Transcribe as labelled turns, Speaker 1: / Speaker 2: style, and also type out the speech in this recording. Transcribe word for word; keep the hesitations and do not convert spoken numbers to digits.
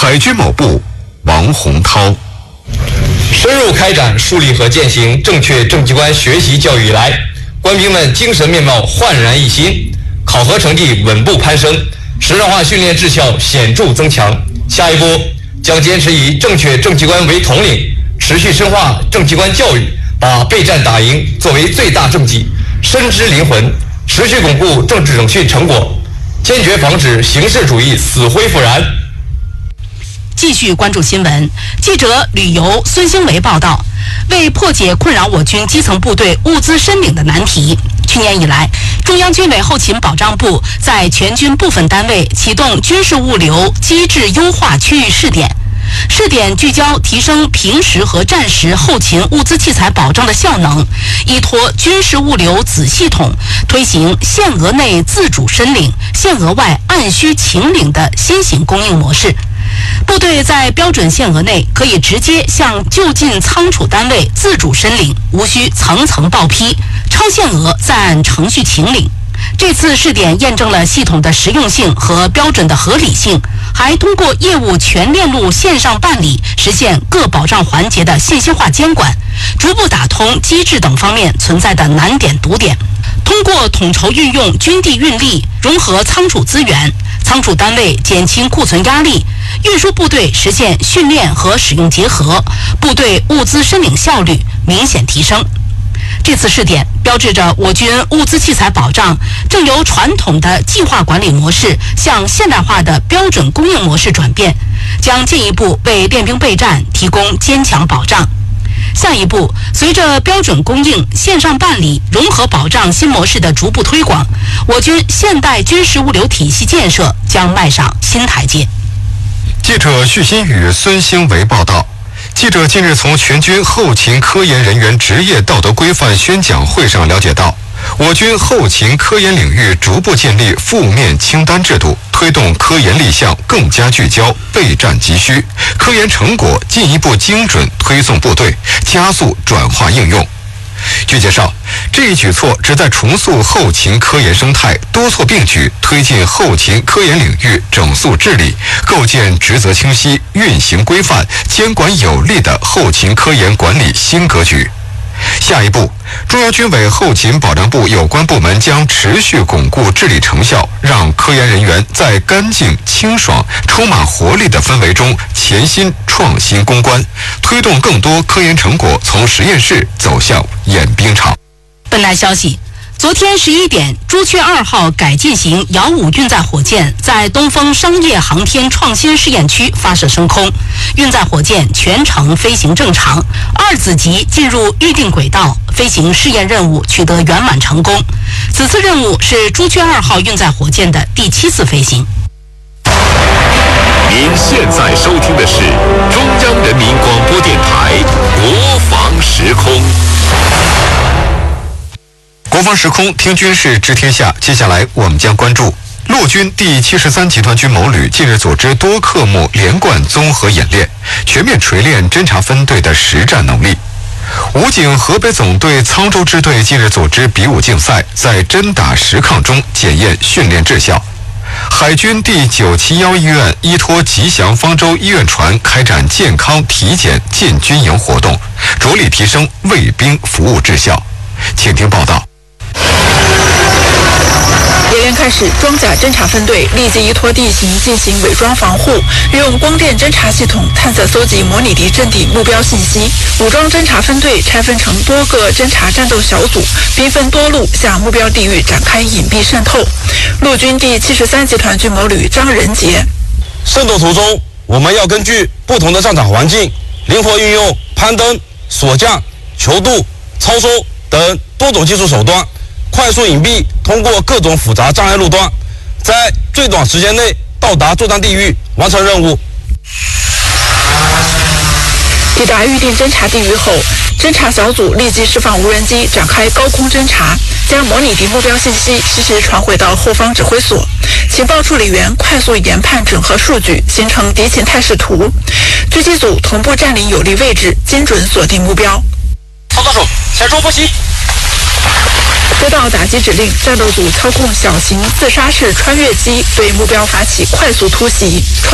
Speaker 1: 海军某部王洪涛。
Speaker 2: 深入开展树立和践行正确政绩观学习教育以来，官兵们精神面貌焕然一新，考核成绩稳步攀升，实战化训练质效显著增强。下一步将坚持以正确政绩观为统领，持续深化政绩观教育，把备战打赢作为最大政绩，深知灵魂，持续巩固政治整训成果，坚决防止形式主义死灰复燃。
Speaker 3: 继续关注新闻，记者旅游孙兴维报道，为破解困扰我军基层部队物资申领的难题，去年以来，中央军委后勤保障部在全军部分单位启动军事物流机制优化区域试点。试点聚焦提升平时和战时后勤物资器材保障的效能，依托军事物流子系统，推行限额内自主申领、限额外按需请领的新型供应模式。部队在标准限额内可以直接向就近仓储单位自主申领，无需层层报批，超限额再按程序请领。这次试点验证了系统的实用性和标准的合理性，还通过业务全链路线上办理，实现各保障环节的信息化监管，逐步打通机制等方面存在的难点堵点。通过统筹运用军地运力，融合仓储资源，仓储单位减轻库存压力，运输部队实现训练和使用结合，部队物资申领效率明显提升。这次试点标志着我军物资器材保障正由传统的计划管理模式向现代化的标准供应模式转变，将进一步为练兵备战提供坚强保障。下一步，随着标准供应、线上办理、融合保障新模式的逐步推广，我军现代军事物流体系建设将迈上新台阶。
Speaker 1: 记者徐新宇、孙兴维报道。记者近日从全军后勤科研人员职业道德规范宣讲会上了解到，我军后勤科研领域逐步建立负面清单制度，推动科研立项更加聚焦，备战急需，科研成果进一步精准推送部队，加速转化应用。据介绍，这一举措旨在重塑后勤科研生态，多措并举，推进后勤科研领域整肃治理，构建职责清晰、运行规范、监管有力的后勤科研管理新格局。下一步，中央军委后勤保障部有关部门将持续巩固治理成效，让科研人员在干净、清爽、充满活力的氛围中潜心创新攻关，推动更多科研成果从实验室走向演兵场。
Speaker 3: 本台消息，昨天十一点，朱雀二号改进型遥五运载火箭在东风商业航天创新试验区发射升空，运载火箭全程飞行正常，二子级进入预定轨道，飞行试验任务取得圆满成功。此次任务是朱雀二号运载火箭的第七次飞行。
Speaker 4: 您现在收听的是中央人民广播电台国防时空。
Speaker 1: 国防时空听军事知天下，接下来我们将关注陆军第七十三集团军某旅近日组织多科目连贯综合演练，全面锤炼侦察分队的实战能力。武警河北总队沧州支队近日组织比武竞赛，在真打实抗中检验训练质效。海军第九七一医院依托吉祥方舟医院船开展健康体检进军营活动，着力提升卫兵服务质效。请听报道。
Speaker 5: 演练开始，装甲侦察分队立即依托地形进行伪装防护，运用光电侦察系统探测搜集模拟敌阵地目标信息。武装侦察分队拆分成多个侦察战斗小组，兵分多路向目标地域展开隐蔽渗透。陆军第七十三集团军某旅张仁杰：
Speaker 6: 渗透途中，我们要根据不同的战场环境，灵活运用攀登、锁降、求渡、超收等多种技术手段，快速隐蔽，通过各种复杂障碍路段，在最短时间内到达作战地域，完成任务。
Speaker 5: 抵达预定侦察地域后，侦察小组立即释放无人机展开高空侦察，将模拟敌目标信息实时传回到后方指挥所，情报处理员快速研判整合数据，形成敌情态势图。狙击组同步占领有利位置，精准锁定目标。
Speaker 6: 操作手前冲复习。
Speaker 5: 收到打击指令，战斗组操控小型自杀式穿越机对目标发起快速突袭。